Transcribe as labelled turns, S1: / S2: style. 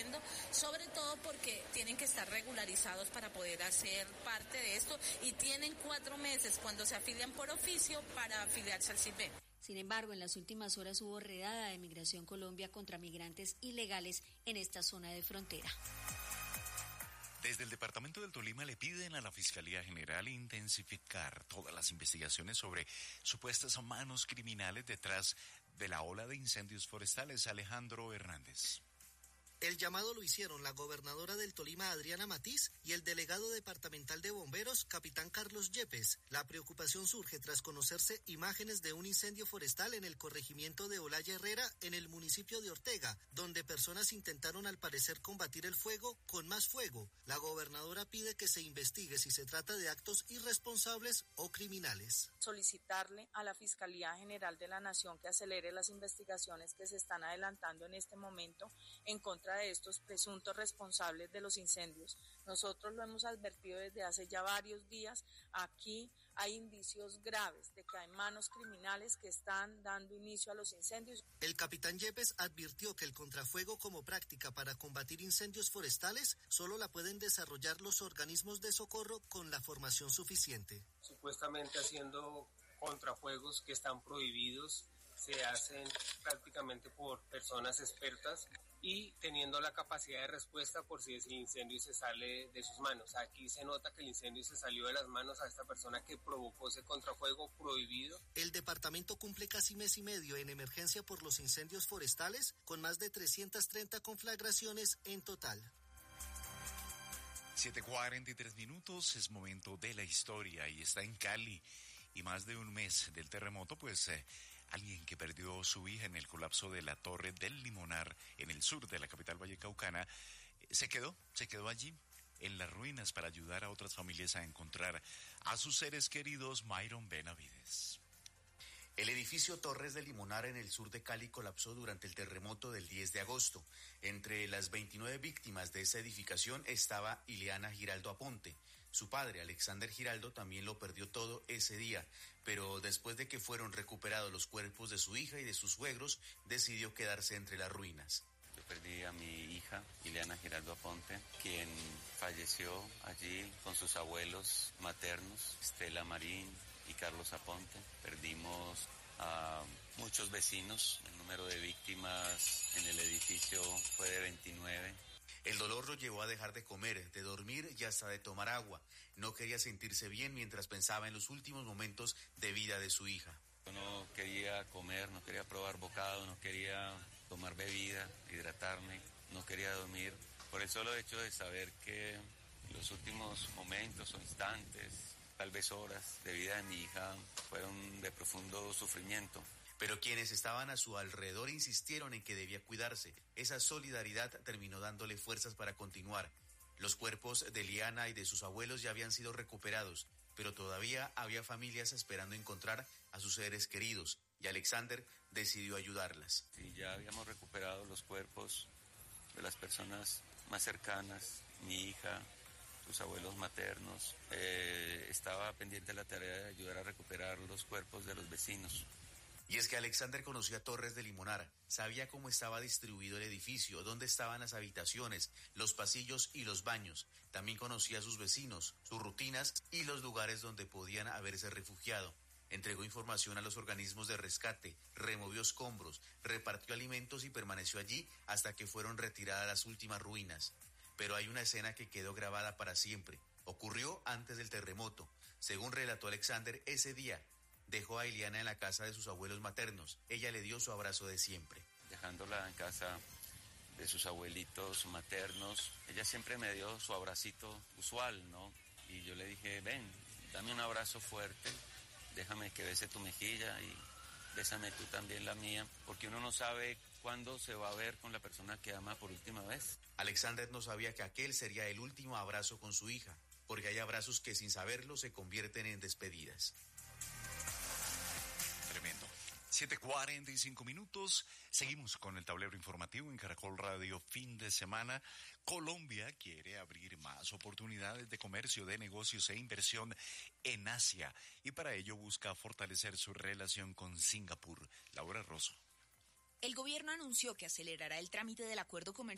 S1: haciendo, sobre todo porque tienen que estar regularizados para poder hacer parte de esto y tienen 4 meses cuando se afilian por oficio para afiliarse al CISBEN.
S2: Sin embargo, en las últimas horas hubo redada de Migración Colombia contra migrantes ilegales en esta zona de frontera.
S3: Desde el departamento del Tolima le piden a la Fiscalía General intensificar todas las investigaciones sobre supuestas manos criminales detrás de la ola de incendios forestales. Alejandro Hernández.
S4: El llamado lo hicieron la gobernadora del Tolima, Adriana Matiz, y el delegado departamental de bomberos, capitán Carlos Yepes. La preocupación surge tras conocerse imágenes de un incendio forestal en el corregimiento de Olaya Herrera, en el municipio de Ortega, donde personas intentaron al parecer combatir el fuego con más fuego. La gobernadora pide que se investigue si se trata de actos irresponsables o criminales.
S5: Solicitarle a la Fiscalía General de la Nación que acelere las investigaciones que se están adelantando en este momento en contra de estos presuntos responsables de los incendios. Nosotros lo hemos advertido desde hace ya varios días. Aquí hay indicios graves de que hay manos criminales que están dando inicio a los incendios.
S4: El capitán Yepes advirtió que el contrafuego como práctica para combatir incendios forestales solo la pueden desarrollar los organismos de socorro con la formación suficiente.
S6: Supuestamente haciendo contrafuegos que están prohibidos, se hacen prácticamente por personas expertas y teniendo la capacidad de respuesta por si el incendio se sale de sus manos. Aquí se nota que el incendio se salió de las manos a esta persona que provocó ese contrafuego prohibido.
S4: El departamento cumple casi mes y medio en emergencia por los incendios forestales, con más de 330 conflagraciones en total.
S3: 7:43, es momento de la historia y está en Cali. Y más de un mes del terremoto, alguien que perdió su hija en el colapso de la Torre del Limonar en el sur de la capital vallecaucana, se quedó allí en las ruinas para ayudar a otras familias a encontrar a sus seres queridos. Myron Benavides.
S7: El edificio Torres del Limonar en el sur de Cali colapsó durante el terremoto del 10 de agosto. Entre las 29 víctimas de esa edificación estaba Ileana Giraldo Aponte. Su padre, Alexander Giraldo, también lo perdió todo ese día, pero después de que fueron recuperados los cuerpos de su hija y de sus suegros, decidió quedarse entre las ruinas.
S8: Yo perdí a mi hija, Ileana Giraldo Aponte, quien falleció allí con sus abuelos maternos, Estela Marín y Carlos Aponte. Perdimos a muchos vecinos. El número de víctimas en el edificio fue de 29.
S7: El dolor lo llevó a dejar de comer, de dormir y hasta de tomar agua. No quería sentirse bien mientras pensaba en los últimos momentos de vida de su hija.
S8: Yo no quería comer, no quería probar bocado, no quería tomar bebida, hidratarme, no quería dormir. Por el solo hecho de saber que los últimos momentos o instantes, tal vez horas de vida de mi hija fueron de profundo sufrimiento.
S7: Pero quienes estaban a su alrededor insistieron en que debía cuidarse. Esa solidaridad terminó dándole fuerzas para continuar. Los cuerpos de Liana y de sus abuelos ya habían sido recuperados, pero todavía había familias esperando encontrar a sus seres queridos, y Alexander decidió ayudarlas.
S8: Sí, ya habíamos recuperado los cuerpos de las personas más cercanas, mi hija, sus abuelos maternos. Estaba pendiente de la tarea de ayudar a recuperar los cuerpos de los vecinos.
S7: Y es que Alexander conocía Torres del Limonar, sabía cómo estaba distribuido el edificio, dónde estaban las habitaciones, los pasillos y los baños. También conocía a sus vecinos, sus rutinas y los lugares donde podían haberse refugiado. Entregó información a los organismos de rescate, removió escombros, repartió alimentos y permaneció allí hasta que fueron retiradas las últimas ruinas. Pero hay una escena que quedó grabada para siempre. Ocurrió antes del terremoto. Según relató Alexander, ese día dejó a Ileana en la casa de sus abuelos maternos. Ella le dio su abrazo de siempre.
S8: Dejándola en casa de sus abuelitos maternos, ella siempre me dio su abracito usual, ¿no? Y yo le dije, ven, dame un abrazo fuerte, déjame que bese tu mejilla y bésame tú también la mía, porque uno no sabe cuándo se va a ver con la persona que ama por última vez.
S7: Alexander no sabía que aquel sería el último abrazo con su hija, porque hay abrazos que sin saberlo se convierten en despedidas.
S3: Tremendo. 7:45. Seguimos con el tablero informativo en Caracol Radio. Fin de semana. Colombia quiere abrir más oportunidades de comercio, de negocios e inversión en Asia, y para ello busca fortalecer su relación con Singapur. Laura Rosso.
S9: El gobierno anunció que acelerará el trámite del acuerdo comercial